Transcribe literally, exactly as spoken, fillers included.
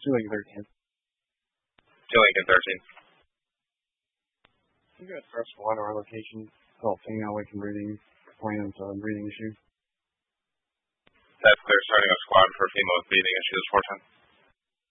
Let's do like thirteen. To Lincoln thirteen. We got first one our location. Called Ping Awake and breathing. Complaining of uh, breathing issue. That's clear. Starting a squad for female with breathing issues. four ten.